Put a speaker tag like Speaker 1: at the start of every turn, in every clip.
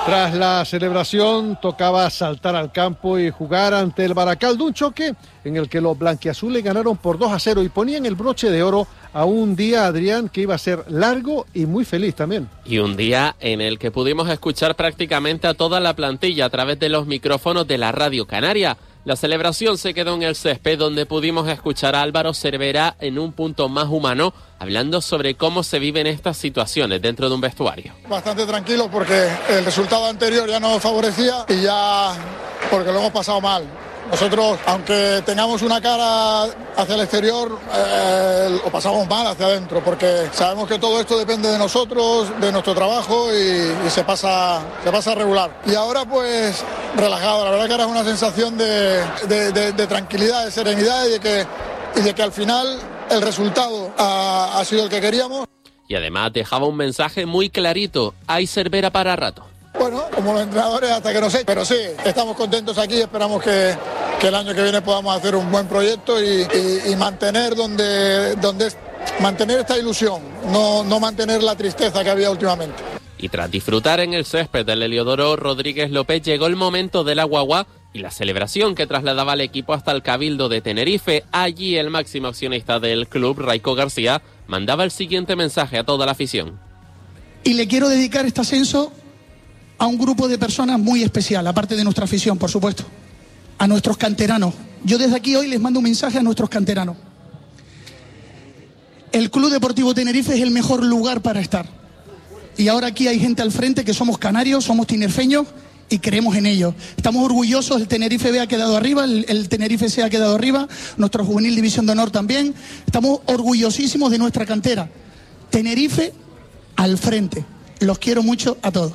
Speaker 1: Tras la celebración tocaba saltar al campo y jugar ante el Baracaldo, un choque en el que los blanquiazules ganaron por 2-0 y ponían el broche de oro a un día, Adrián, que iba a ser largo y muy feliz también.
Speaker 2: Y un día en el que pudimos escuchar prácticamente a toda la plantilla a través de los micrófonos de la Radio Canaria. La celebración se quedó en el césped, donde pudimos escuchar a Álvaro Cervera en un punto más humano, hablando sobre cómo se viven estas situaciones dentro de un vestuario.
Speaker 3: Bastante tranquilo porque el resultado anterior ya nos favorecía y ya porque lo hemos pasado mal. Nosotros, aunque tengamos una cara hacia el exterior, lo pasamos mal hacia adentro, porque sabemos que todo esto depende de nosotros, de nuestro trabajo y se pasa regular. Y ahora pues relajado, la verdad que ahora es una sensación de tranquilidad, de serenidad y de que al final el resultado ha sido el que queríamos.
Speaker 2: Y además dejaba un mensaje muy clarito: hay Cervera para rato.
Speaker 3: Bueno, como los entrenadores hasta que no sé, pero sí, estamos contentos aquí, esperamos que el año que viene podamos hacer un buen proyecto y mantener mantener esta ilusión, no mantener la tristeza que había últimamente.
Speaker 2: Y tras disfrutar en el césped del Heliodoro Rodríguez López, llegó el momento de la guagua y la celebración que trasladaba al equipo hasta el Cabildo de Tenerife. Allí el máximo accionista del club, Raico García, mandaba el siguiente mensaje a toda la afición.
Speaker 4: Y le quiero dedicar este ascenso a un grupo de personas muy especial, aparte de nuestra afición, por supuesto, a nuestros canteranos. Yo desde aquí hoy les mando un mensaje a nuestros canteranos. El Club Deportivo Tenerife es el mejor lugar para estar. Y ahora aquí hay gente al frente que somos canarios, somos tinerfeños y creemos en ello. Estamos orgullosos, el Tenerife B ha quedado arriba, el Tenerife C ha quedado arriba, nuestro juvenil División de Honor también. Estamos orgullosísimos de nuestra cantera. Tenerife al frente. Los quiero mucho a todos.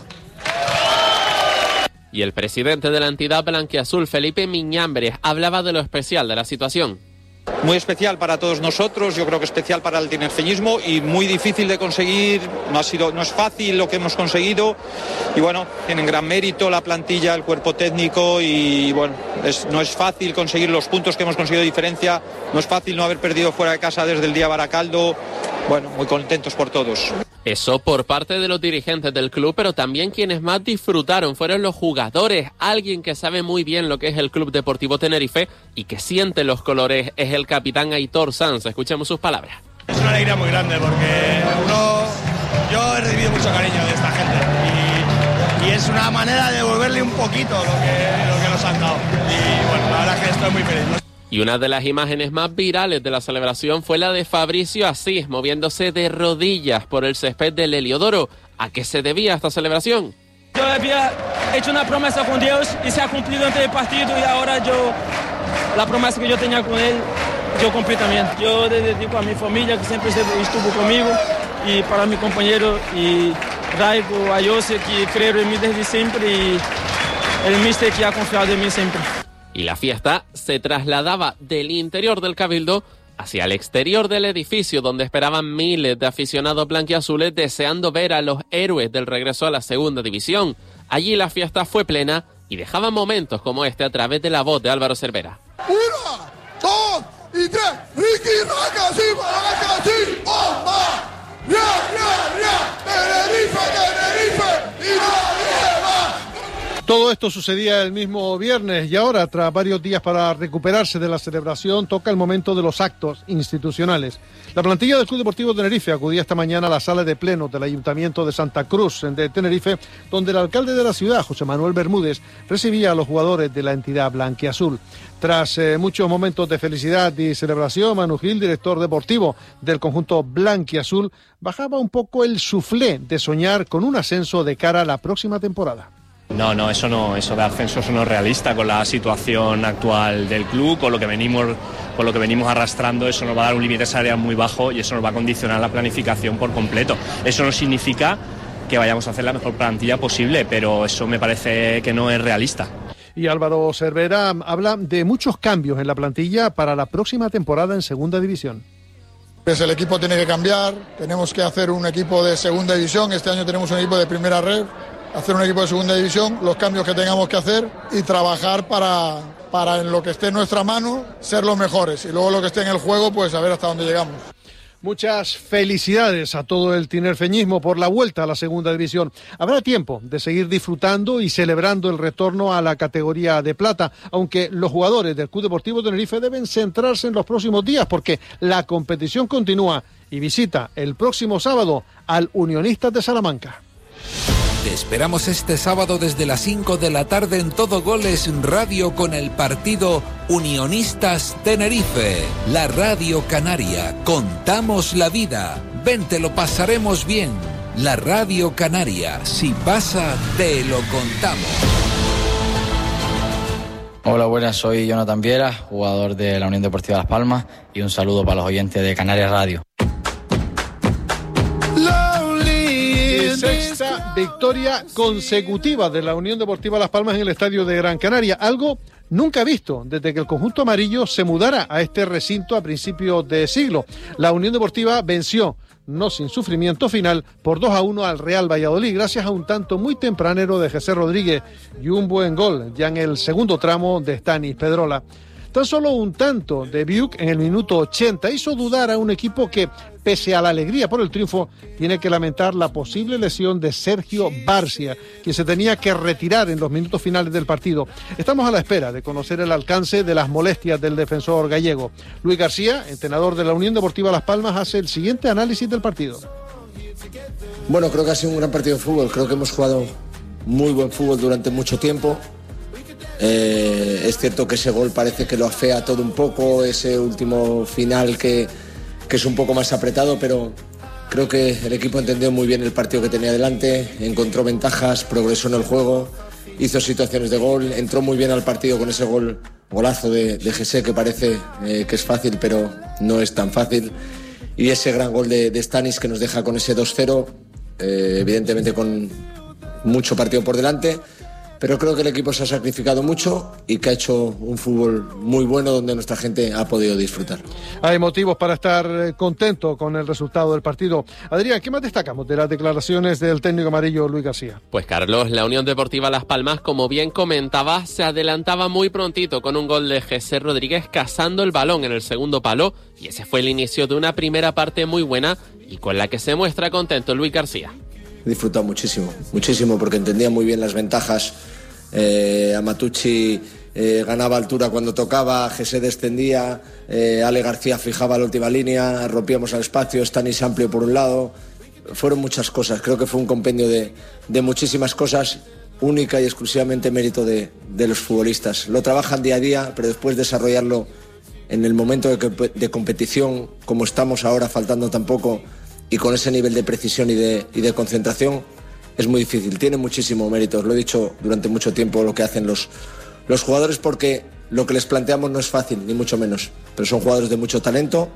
Speaker 2: Y el presidente de la entidad blanquiazul, Felipe Miñambres, hablaba de lo especial de la situación.
Speaker 5: Muy especial para todos nosotros, yo creo que especial para el tinerfeñismo y muy difícil de conseguir, no es fácil lo que hemos conseguido y bueno, tienen gran mérito la plantilla, el cuerpo técnico y bueno, no es fácil conseguir los puntos que hemos conseguido de diferencia, no es fácil no haber perdido fuera de casa desde el día Baracaldo, bueno, muy contentos por todos.
Speaker 2: Eso por parte de los dirigentes del club, pero también quienes más disfrutaron fueron los jugadores. Alguien que sabe muy bien lo que es el Club Deportivo Tenerife y que siente los colores es el capitán Aitor Sanz. Escuchemos sus palabras.
Speaker 6: Es una alegría muy grande porque yo he recibido mucho cariño de esta gente y es una manera de devolverle un poquito lo que nos han dado. Y bueno, la verdad es que estoy muy feliz.
Speaker 2: Y una de las imágenes más virales de la celebración fue la de Fabricio Asís moviéndose de rodillas por el césped del Heliodoro. ¿A qué se debía esta celebración?
Speaker 7: Yo había hecho una promesa con Dios y se ha cumplido ante el partido y ahora la promesa que yo tenía con Él, yo cumplí también. Yo le dedico a mi familia que siempre estuvo conmigo y para mi compañero y Raico, a Jose que creo en mí desde siempre y el míster que ha confiado en mí siempre.
Speaker 2: Y la fiesta se trasladaba del interior del Cabildo hacia el exterior del edificio, donde esperaban miles de aficionados blanquiazules deseando ver a los héroes del regreso a la segunda división. Allí la fiesta fue plena y dejaba momentos como este a través de la voz de Álvaro Cervera.
Speaker 3: 1, 2 y 3, Ricky Rakasi, bomba, Tenerife, y nadie más.
Speaker 1: Todo esto sucedía el mismo viernes y ahora, tras varios días para recuperarse de la celebración, toca el momento de los actos institucionales. La plantilla del Club Deportivo Tenerife acudía esta mañana a la sala de plenos del Ayuntamiento de Santa Cruz de Tenerife, donde el alcalde de la ciudad, José Manuel Bermúdez, recibía a los jugadores de la entidad blanquiazul. Tras muchos momentos de felicidad y celebración, Manu Gil, director deportivo del conjunto blanquiazul, bajaba un poco el suflé de soñar con un ascenso de cara a la próxima temporada.
Speaker 8: No, eso de ascenso no es realista con la situación actual del club, con lo que venimos arrastrando. Eso nos va a dar un límite salarial muy bajo y eso nos va a condicionar la planificación por completo. Eso no significa que vayamos a hacer la mejor plantilla posible, pero eso me parece que no es realista.
Speaker 1: Y Álvaro Cervera habla de muchos cambios en la plantilla para la próxima temporada en Segunda División.
Speaker 3: Pues el equipo tiene que cambiar, tenemos que hacer un equipo de Segunda División, este año tenemos un equipo de Primera Red, hacer un equipo de Segunda División, los cambios que tengamos que hacer y trabajar para en lo que esté en nuestra mano ser los mejores y luego lo que esté en el juego pues a ver hasta dónde llegamos.
Speaker 1: Muchas felicidades a todo el tinerfeñismo por la vuelta a la segunda división. Habrá tiempo de seguir disfrutando y celebrando el retorno a la categoría de plata, aunque los jugadores del Club Deportivo Tenerife deben centrarse en los próximos días porque la competición continúa y visita el próximo sábado al Unionistas de Salamanca.
Speaker 9: Te esperamos este sábado desde las 5 de la tarde en Todo Goles Radio con el partido Unionistas Tenerife. La Radio Canaria. Contamos la vida. Ven, te lo pasaremos bien. La Radio Canaria. Si pasa, te lo contamos.
Speaker 10: Hola, buenas. Soy Jonathan Viera, jugador de la Unión Deportiva Las Palmas, y un saludo para los oyentes de Canarias Radio.
Speaker 1: Sexta victoria consecutiva de la Unión Deportiva Las Palmas en el estadio de Gran Canaria, algo nunca visto desde que el conjunto amarillo se mudara a este recinto a principios de siglo. La Unión Deportiva venció, no sin sufrimiento final, por 2-1 al Real Valladolid, gracias a un tanto muy tempranero de José Rodríguez y un buen gol ya en el segundo tramo de Stanis Pedrola. Tan solo un tanto de Biuk en el minuto 80 hizo dudar a un equipo que, pese a la alegría por el triunfo, tiene que lamentar la posible lesión de Sergio Barcia, quien se tenía que retirar en los minutos finales del partido. Estamos a la espera de conocer el alcance de las molestias del defensor gallego. Luis García, entrenador de la Unión Deportiva Las Palmas, hace el siguiente análisis del partido.
Speaker 11: Bueno, creo que ha sido un gran partido de fútbol. Creo que hemos jugado muy buen fútbol durante mucho tiempo. Es cierto que ese gol parece que lo afea todo un poco, ese último final que es un poco más apretado, pero creo que el equipo entendió muy bien el partido que tenía delante, encontró ventajas, progresó en el juego, hizo situaciones de gol, entró muy bien al partido con ese golazo de Jesse, que parece que es fácil, pero no es tan fácil, y ese gran gol de Stanis que nos deja con ese 2-0, evidentemente con mucho partido por delante. Pero creo que el equipo se ha sacrificado mucho y que ha hecho un fútbol muy bueno donde nuestra gente ha podido disfrutar.
Speaker 1: Hay motivos para estar contento con el resultado del partido. Adrián, ¿qué más destacamos de las declaraciones del técnico amarillo Luis García?
Speaker 2: Pues Carlos, la Unión Deportiva Las Palmas, como bien comentaba, se adelantaba muy prontito con un gol de José Rodríguez cazando el balón en el segundo palo, y ese fue el inicio de una primera parte muy buena y con la que se muestra contento Luis García.
Speaker 11: He disfrutado muchísimo, porque entendía muy bien las ventajas. Amatucci ganaba altura cuando tocaba, Jesse descendía, Ale García fijaba la última línea, rompíamos al espacio, Stanis amplio por un lado. Fueron muchas cosas, creo que fue un compendio de muchísimas cosas, única y exclusivamente mérito de los futbolistas. Lo trabajan día a día, pero después desarrollarlo en el momento de competición, como estamos ahora, faltando tan poco, y con ese nivel de precisión y de concentración, es muy difícil. Tiene muchísimo mérito, lo he dicho durante mucho tiempo, lo que hacen los jugadores, porque lo que les planteamos no es fácil, ni mucho menos, pero son jugadores de mucho talento,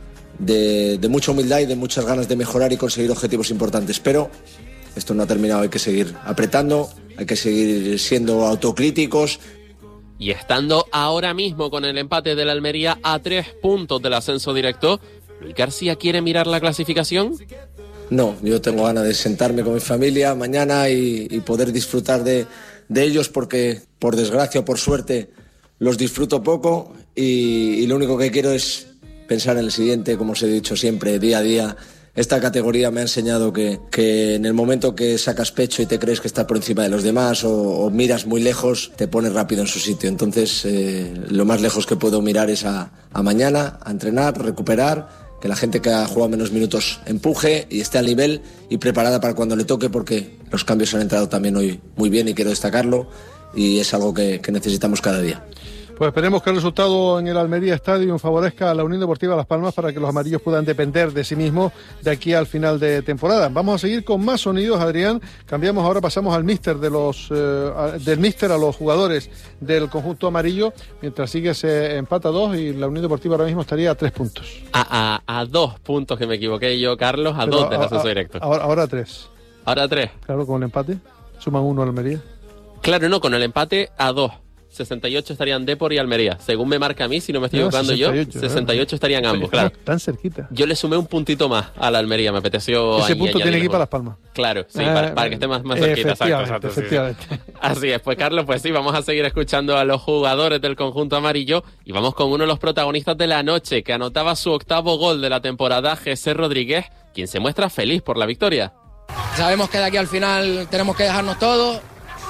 Speaker 11: de mucha humildad y de muchas ganas de mejorar y conseguir objetivos importantes. Pero esto no ha terminado, hay que seguir apretando, hay que seguir siendo autocríticos.
Speaker 2: Y estando ahora mismo con el empate de la Almería a 3 puntos del ascenso directo, ¿Luis García quiere mirar la clasificación?
Speaker 11: No, yo tengo ganas de sentarme con mi familia mañana y poder disfrutar de ellos, porque por desgracia o por suerte los disfruto poco, y lo único que quiero es pensar en el siguiente, como os he dicho siempre, día a día. Esta categoría me ha enseñado que en el momento que sacas pecho y te crees que estás por encima de los demás o miras muy lejos, te pones rápido en su sitio. Entonces, lo más lejos que puedo mirar es a mañana, a entrenar, recuperar, que la gente que ha jugado menos minutos empuje y esté al nivel y preparada para cuando le toque, porque los cambios han entrado también hoy muy bien y quiero destacarlo, y es algo que necesitamos cada día.
Speaker 1: Pues esperemos que el resultado en el Almería Stadium favorezca a la Unión Deportiva Las Palmas para que los amarillos puedan depender de sí mismos de aquí al final de temporada. Vamos a seguir con más sonidos, Adrián. Cambiamos ahora, pasamos al míster del míster a los jugadores del conjunto amarillo, mientras sigue ese empate a 2 y la Unión Deportiva ahora mismo estaría a 3 puntos.
Speaker 2: A 2 puntos, que me equivoqué yo, Carlos, a 2 del ascenso directo.
Speaker 1: Ahora 3.
Speaker 2: Ahora 3.
Speaker 1: Claro, con el empate suman 1 a Almería.
Speaker 2: Claro, no, con el empate a 2. 68 estarían Depor y Almería. Según me marca a mí, si no me estoy equivocando 68 estarían ambos, claro.
Speaker 1: Tan cerquita.
Speaker 2: Yo le sumé un puntito más a la Almería, me apeteció.
Speaker 1: Ese punto tiene que ir para Las Palmas.
Speaker 2: Claro, sí, para que esté más cerquita.
Speaker 1: Efectivamente.
Speaker 2: Así es, pues Carlos, pues sí, vamos a seguir escuchando a los jugadores del conjunto amarillo y vamos con uno de los protagonistas de la noche, que anotaba su 8º gol de la temporada, Jesse Rodríguez, quien se muestra feliz por la victoria.
Speaker 12: Sabemos que de aquí al final tenemos que dejarnos todo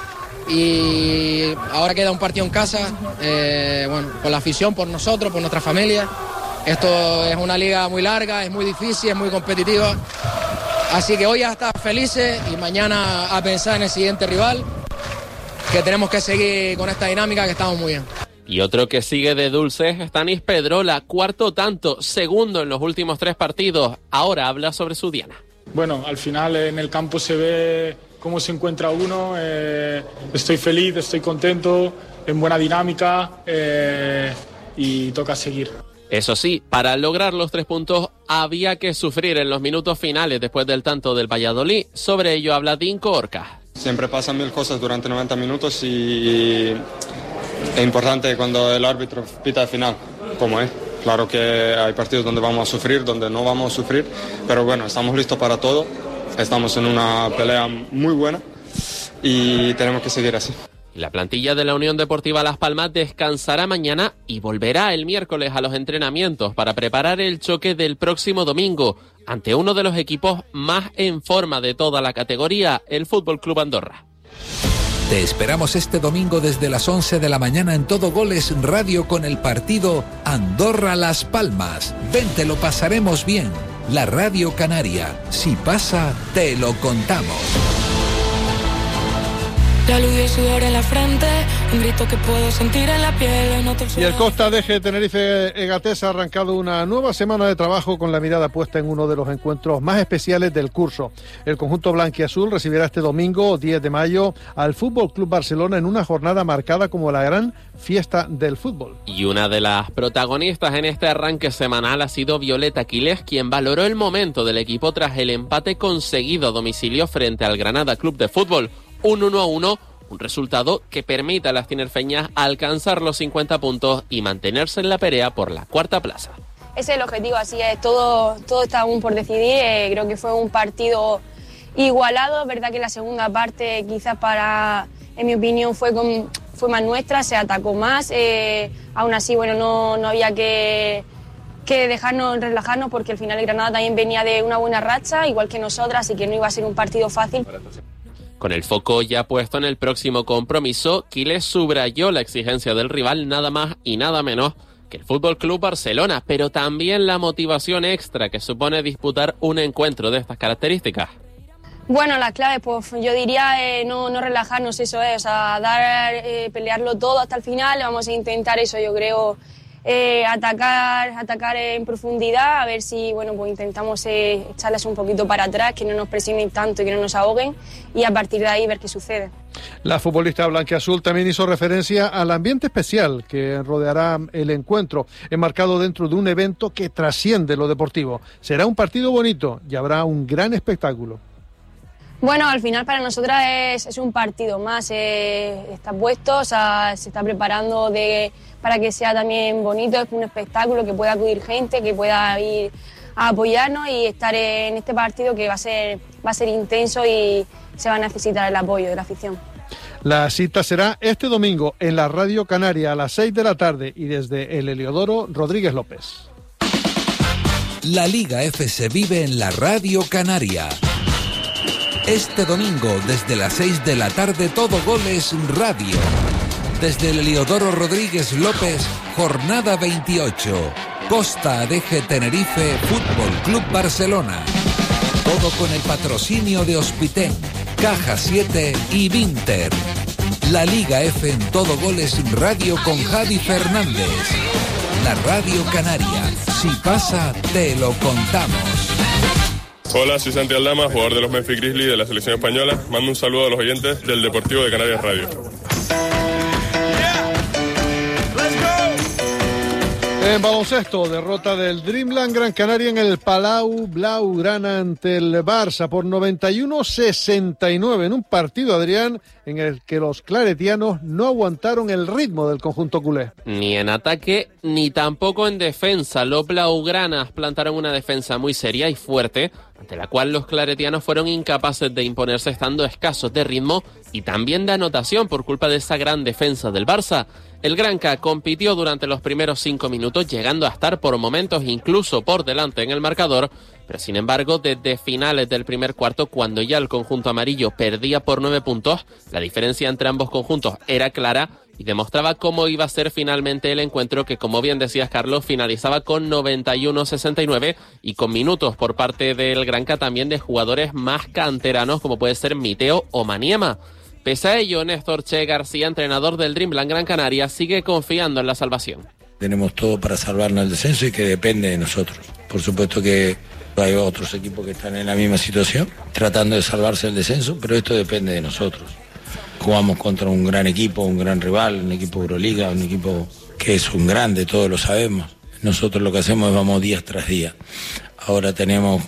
Speaker 12: y ahora queda un partido en casa, por la afición, por nosotros, por nuestra familia. Esto es una liga muy larga, es muy difícil, es muy competitiva. Así que hoy ya está felices y mañana a pensar en el siguiente rival, que tenemos que seguir con esta dinámica, que estamos muy bien.
Speaker 2: Y otro que sigue de dulces es Stanis Pedrola, 4º tanto, 2º en los últimos 3 partidos. Ahora habla sobre su diana.
Speaker 13: Bueno, al final en el campo se ve cómo se encuentra uno. Estoy feliz, estoy contento, en buena dinámica y toca seguir.
Speaker 2: Eso sí, para lograr los 3 puntos había que sufrir en los minutos finales después del tanto del Valladolid. Sobre ello habla Dinko Orca.
Speaker 14: Siempre pasan 1000 cosas durante 90 minutos y es importante cuando el árbitro pita al final, como es. Claro que hay partidos donde vamos a sufrir, donde no vamos a sufrir, pero bueno, estamos listos para todo. Estamos en una pelea muy buena y tenemos que seguir así.
Speaker 2: La plantilla de la Unión Deportiva Las Palmas descansará mañana y volverá el miércoles a los entrenamientos para preparar el choque del próximo domingo ante uno de los equipos más en forma de toda la categoría, el Fútbol Club Andorra.
Speaker 9: Te esperamos este domingo desde las 11 de la mañana en Todo Goles Radio con el partido Andorra-Las Palmas. Ven, te lo pasaremos bien. La Radio Canaria. Si pasa, te lo contamos.
Speaker 15: La luz y el sudor en la frente, un grito que puedo sentir en la piel.
Speaker 1: Y el Costa DG Tenerife Egatés ha arrancado una nueva semana de trabajo con la mirada puesta en uno de los encuentros más especiales del curso. El conjunto blanquiazul recibirá este domingo, 10 de mayo, al Fútbol Club Barcelona en una jornada marcada como la gran fiesta del fútbol.
Speaker 2: Y una de las protagonistas en este arranque semanal ha sido Violeta Quiles, quien valoró el momento del equipo tras el empate conseguido a domicilio frente al Granada Club de Fútbol. Un 1-1, un resultado que permite a las tinerfeñas alcanzar los 50 puntos y mantenerse en la pelea por la 4ª plaza.
Speaker 16: Ese es el objetivo, así es, todo está aún por decidir. Creo que fue un partido igualado, es verdad que la segunda parte quizás en mi opinión fue más nuestra, se atacó más, aún así no había que dejarnos relajarnos porque al final el Granada también venía de una buena racha, igual que nosotras, así que no iba a ser un partido fácil.
Speaker 2: Con el foco ya puesto en el próximo compromiso, Quiles subrayó la exigencia del rival nada más y nada menos que el Fútbol Club Barcelona, pero también la motivación extra que supone disputar un encuentro de estas características.
Speaker 16: Bueno, las claves, pues yo diría no relajarnos, eso es, o sea, pelearlo todo hasta el final, vamos a intentar eso, yo creo, atacar en profundidad, a ver si, pues intentamos echarles un poquito para atrás, que no nos presionen tanto y que no nos ahoguen, y a partir de ahí ver qué sucede.
Speaker 1: La futbolista blanquiazul también hizo referencia al ambiente especial que rodeará el encuentro, enmarcado dentro de un evento que trasciende lo deportivo. Será un partido bonito y habrá un gran espectáculo.
Speaker 16: Bueno, al final para nosotras es un partido más, está puesto, o sea, se está preparando para que sea también bonito, es un espectáculo, que pueda acudir gente, que pueda ir a apoyarnos y estar en este partido que va a ser intenso y se va a necesitar el apoyo de la afición.
Speaker 1: La cita será este domingo en la Radio Canaria a las 6 de la tarde y desde el Heliodoro Rodríguez López.
Speaker 9: La Liga F se vive en la Radio Canaria. Este domingo, desde las 6 de la tarde, Todo Goles Radio. Desde el Heliodoro Rodríguez López, jornada 28. Costa DG Tenerife, Fútbol Club Barcelona. Todo con el patrocinio de Hospitén, Caja 7 y Vinter. La Liga F en Todo Goles Radio con Javi Fernández. La Radio Canaria. Si pasa, te lo contamos.
Speaker 17: Hola, soy Santi Aldama, jugador de los Memphis Grizzlies de la selección española. Mando un saludo a los oyentes del Deportivo de Canarias Radio.
Speaker 1: En baloncesto, derrota del Dreamland Gran Canaria en el Palau Blaugrana ante el Barça por 91-69 en un partido, Adrián, en el que los claretianos no aguantaron el ritmo del conjunto culé.
Speaker 2: Ni en ataque ni tampoco en defensa. Los blaugranas plantaron una defensa muy seria y fuerte ante la cual los claretianos fueron incapaces de imponerse estando escasos de ritmo y también de anotación por culpa de esa gran defensa del Barça. El Granca compitió durante los primeros 5 minutos, llegando a estar por momentos incluso por delante en el marcador, pero sin embargo desde finales del primer cuarto, cuando ya el conjunto amarillo perdía por 9 puntos, la diferencia entre ambos conjuntos era clara y demostraba cómo iba a ser finalmente el encuentro, que como bien decías, Carlos, finalizaba con 91-69 y con minutos por parte del Granca también de jugadores más canteranos como puede ser Miteo o Maniema. Pese a ello, Néstor Che García, entrenador del Dreamland Gran Canaria, sigue confiando en la salvación.
Speaker 18: Tenemos todo para salvarnos el descenso y que depende de nosotros. Por supuesto que hay otros equipos que están en la misma situación, tratando de salvarse el descenso, pero esto depende de nosotros. Jugamos contra un gran equipo, un gran rival, un equipo Euroliga, un equipo que es un grande, todos lo sabemos. Nosotros lo que hacemos es vamos día tras día. Ahora tenemos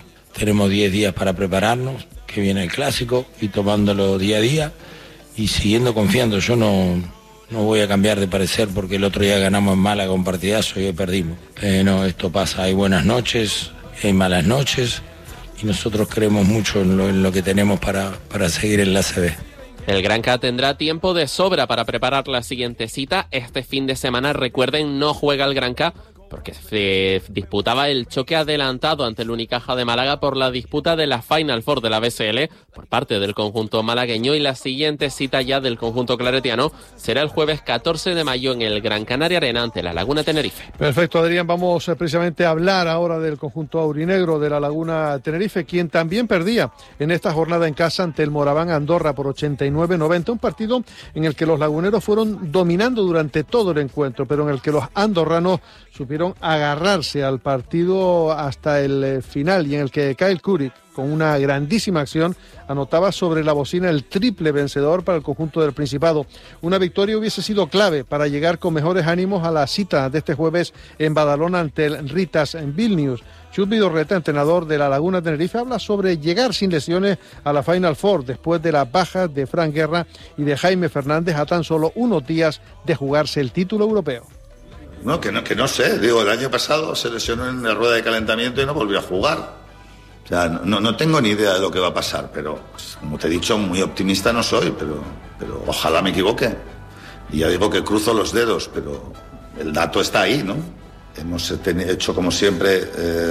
Speaker 18: 10 días para prepararnos, que viene el clásico, y tomándolo día a día y siguiendo confiando. Yo no voy a cambiar de parecer porque el otro día ganamos en Málaga un partidazo y hoy perdimos. No, esto pasa, hay buenas noches, hay malas noches y nosotros creemos mucho en lo que tenemos para seguir en la ACB.
Speaker 2: El Granca tendrá tiempo de sobra para preparar la siguiente cita. Este fin de semana, recuerden, no juega el Granca porque se disputaba el choque adelantado ante el Unicaja de Málaga por la disputa de la Final Four de la BSL por parte del conjunto malagueño, y la siguiente cita ya del conjunto claretiano será el jueves 14 de mayo en el Gran Canaria Arena ante la Laguna Tenerife.
Speaker 1: Perfecto, Adrián, vamos precisamente a hablar ahora del conjunto aurinegro de la Laguna Tenerife, quien también perdía en esta jornada en casa ante el Moraván Andorra por 89-90, un partido en el que los laguneros fueron dominando durante todo el encuentro, pero en el que los andorranos supieron agarrarse al partido hasta el final, y en el que Kyle Kurik, con una grandísima acción, anotaba sobre la bocina el triple vencedor para el conjunto del Principado. Una victoria hubiese sido clave para llegar con mejores ánimos a la cita de este jueves en Badalona ante el Ritas en Vilnius. Chus Vidorreta, entrenador de la Laguna Tenerife, habla sobre llegar sin lesiones a la Final Four después de las bajas de Fran Guerra y de Jaime Fernández a tan solo unos días de jugarse el título europeo.
Speaker 19: No, que no sé. Digo, el año pasado se lesionó en la rueda de calentamiento y no volvió a jugar. O sea, no tengo ni idea de lo que va a pasar, pero, pues, como te he dicho, muy optimista no soy, pero ojalá me equivoque. Y ya digo que cruzo los dedos, pero el dato está ahí, ¿no? Hemos hecho, como siempre,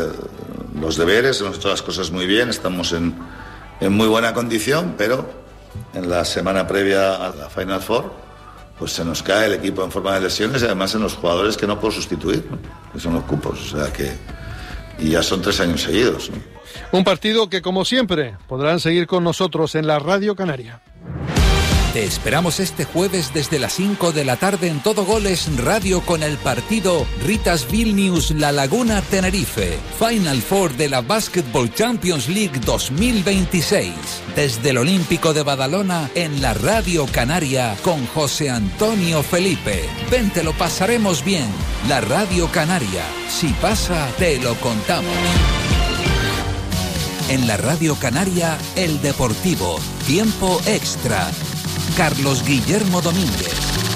Speaker 19: los deberes, hemos hecho las cosas muy bien, estamos en muy buena condición, pero en la semana previa a la Final Four pues se nos cae el equipo en forma de lesiones y además en los jugadores que no puedo sustituir, ¿no? Que son los cupos, o sea que... Y ya son 3 años seguidos, ¿no?
Speaker 1: Un partido que, como siempre, podrán seguir con nosotros en la Radio Canaria.
Speaker 9: Te esperamos este jueves desde las 5 de la tarde en Todo Goles Radio con el partido Ritas Vilnius La Laguna Tenerife, Final Four de la Basketball Champions League 2026. Desde el Olímpico de Badalona en la Radio Canaria con José Antonio Felipe. Ven, te lo pasaremos bien. La Radio Canaria. Si pasa, te lo contamos. En la Radio Canaria, El Deportivo. Tiempo extra. Carlos Guillermo Domínguez.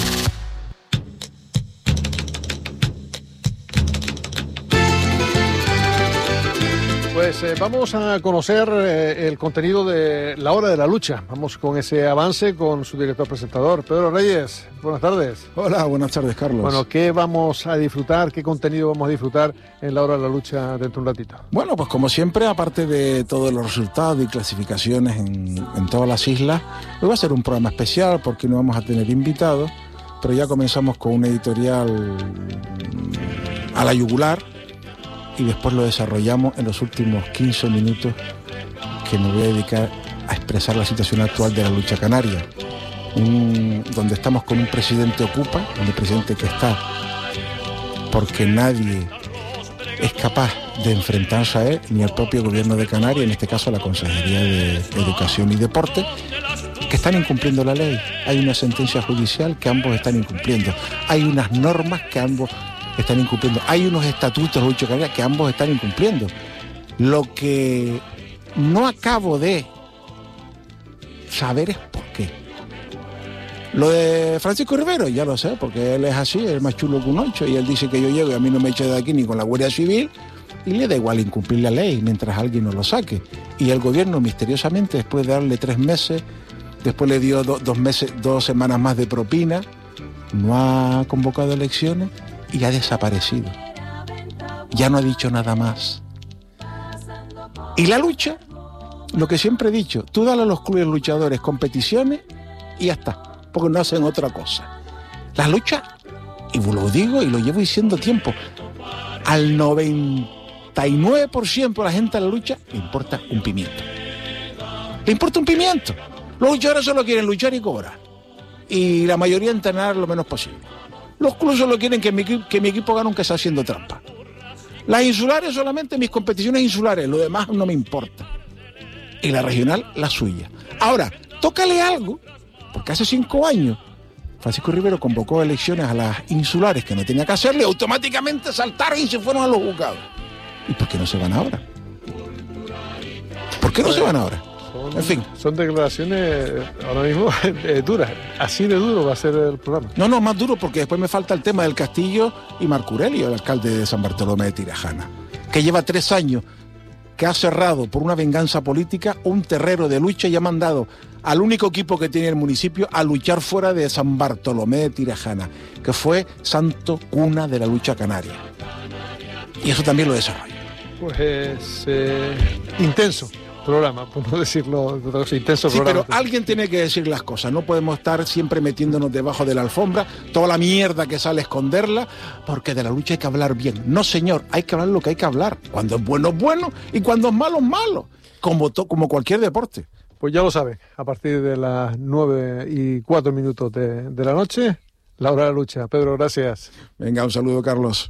Speaker 1: Pues vamos a conocer el contenido de La Hora de la Lucha. Vamos con ese avance con su director presentador, Pedro Reyes. Buenas tardes.
Speaker 20: Hola, buenas tardes, Carlos.
Speaker 1: Bueno, ¿qué vamos a disfrutar? ¿Qué contenido vamos a disfrutar en La Hora de la Lucha dentro de un ratito?
Speaker 20: Bueno, pues como siempre, aparte de todos los resultados y clasificaciones en todas las islas, hoy va a ser un programa especial porque no vamos a tener invitados, pero ya comenzamos con un editorial a la yugular y después lo desarrollamos en los últimos 15 minutos que me voy a dedicar a expresar la situación actual de la lucha canaria, donde estamos con un presidente ocupa, un presidente que está porque nadie es capaz de enfrentarse a él, ni el propio gobierno de Canarias, en este caso la Consejería de Educación y Deporte, que están incumpliendo la ley. Hay una sentencia judicial que ambos están incumpliendo, hay unas normas que ambos están incumpliendo, hay unos estatutos de la lucha canaria que ambos están incumpliendo. Lo que no acabo de saber es por qué. Lo de Francisco Rivero, ya lo sé, porque él es así, es más chulo que un 8, y él dice que yo llego y a mí no me echa de aquí ni con la Guardia Civil, y le da igual incumplir la ley mientras alguien no lo saque. Y el gobierno misteriosamente, después de darle 3 meses, después le dio 2 semanas más de propina, no ha convocado elecciones y ha desaparecido. Ya no ha dicho nada más. Y la lucha, lo que siempre he dicho, tú dale a los clubes luchadores competiciones y ya está, porque no hacen otra cosa. La lucha, y lo digo y lo llevo diciendo tiempo, al 99% de la gente de la lucha le importa un pimiento. Le importa un pimiento. Los luchadores solo quieren luchar y cobrar. Y la mayoría entrenar lo menos posible. Los clubes solo quieren que mi equipo gane aunque esté haciendo trampa. Las insulares solamente mis competiciones insulares, lo demás no me importa. Y la regional, la suya. Ahora, tócale algo, porque hace 5 años Francisco Rivero convocó elecciones a las insulares que no tenía que hacerle, automáticamente saltaron y se fueron a los juzgados. ¿Y por qué no se van ahora? ¿Por qué no se van ahora? En fin.
Speaker 1: Son declaraciones ahora mismo duras. Así de duro va a ser el programa.
Speaker 20: No, más duro porque después me falta el tema del Castillo y Marcurelio, el alcalde de San Bartolomé de Tirajana, que lleva 3 años, que ha cerrado por una venganza política un terreno de lucha y ha mandado al único equipo que tiene el municipio a luchar fuera de San Bartolomé de Tirajana, que fue santo cuna de la lucha canaria. Y eso también lo desarrolla.
Speaker 1: Pues intenso programa, por no decirlo de otra cosa, intenso
Speaker 20: sí,
Speaker 1: programa.
Speaker 20: Pero alguien tiene que decir las cosas, no podemos estar siempre metiéndonos debajo de la alfombra, toda la mierda que sale esconderla, porque de la lucha hay que hablar bien. No, señor, hay que hablar lo que hay que hablar. Cuando es bueno, y cuando es malo, malo. Como cualquier deporte.
Speaker 1: Pues ya lo saben, a partir de las 9:04 de la noche, la hora de la lucha. Pedro, gracias.
Speaker 20: Venga, un saludo, Carlos.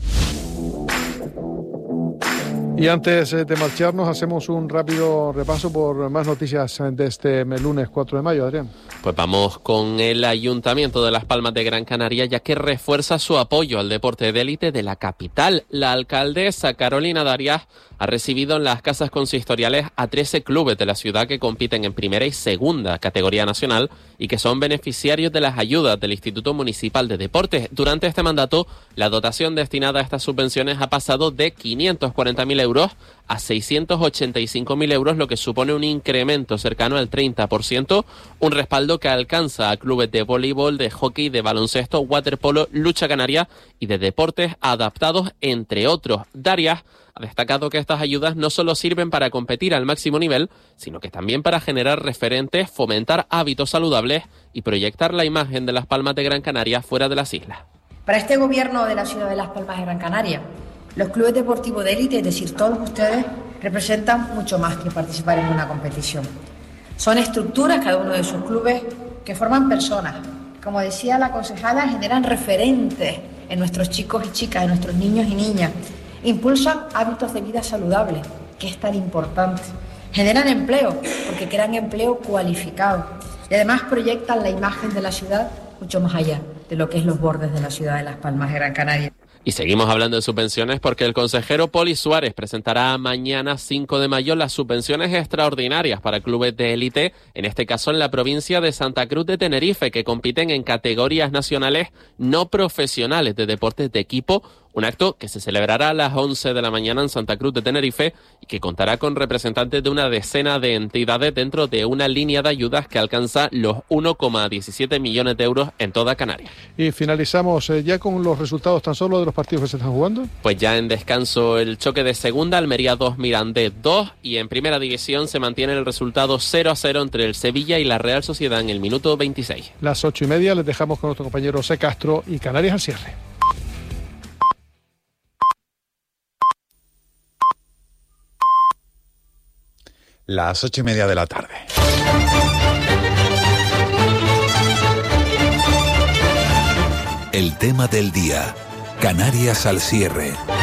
Speaker 1: Y antes de marcharnos, hacemos un rápido repaso por más noticias de este lunes 4 de mayo, Adrián.
Speaker 2: Pues vamos con el Ayuntamiento de Las Palmas de Gran Canaria, ya que refuerza su apoyo al deporte de élite de la capital. La alcaldesa Carolina Darias ha recibido en las casas consistoriales a 13 clubes de la ciudad que compiten en primera y segunda categoría nacional y que son beneficiarios de las ayudas del Instituto Municipal de Deportes. Durante este mandato, la dotación destinada a estas subvenciones ha pasado de 540.000 euros a 685.000 euros, lo que supone un incremento cercano al 30%, un respaldo que alcanza a clubes de voleibol, de hockey, de baloncesto, waterpolo, lucha canaria y de deportes adaptados, entre otros. Darias ha destacado que estas ayudas no solo sirven para competir al máximo nivel, sino que también para generar referentes, fomentar hábitos saludables y proyectar la imagen de Las Palmas de Gran Canaria fuera de las islas.
Speaker 21: Para este gobierno de la ciudad de Las Palmas de Gran Canaria, los clubes deportivos de élite, es decir, todos ustedes, representan mucho más que participar en una competición. Son estructuras, cada uno de sus clubes, que forman personas. Como decía la concejala, generan referentes en nuestros chicos y chicas, en nuestros niños y niñas. Impulsan hábitos de vida saludables, que es tan importante. Generan empleo, porque crean empleo cualificado. Y además proyectan la imagen de la ciudad mucho más allá de lo que es los bordes de la ciudad de Las Palmas de Gran Canaria.
Speaker 2: Y seguimos hablando de subvenciones porque el consejero Poli Suárez presentará mañana 5 de mayo las subvenciones extraordinarias para clubes de élite, en este caso en la provincia de Santa Cruz de Tenerife, que compiten en categorías nacionales no profesionales de deportes de equipo. Un acto que se celebrará a las 11 de la mañana en Santa Cruz de Tenerife y que contará con representantes de una decena de entidades dentro de una línea de ayudas que alcanza los 1,17 millones de euros en toda Canarias.
Speaker 1: Y finalizamos ya con los resultados tan solo de los partidos que se están jugando.
Speaker 2: Pues ya en descanso el choque de segunda, Almería 2, Mirandés 2, y en primera división se mantiene el resultado 0-0 entre el Sevilla y la Real Sociedad en el minuto 26.
Speaker 1: Las 8:30 les dejamos con nuestro compañero José Castro y Canarias al cierre.
Speaker 22: Las 8:30 de la tarde.
Speaker 9: El tema del día. Canarias al cierre.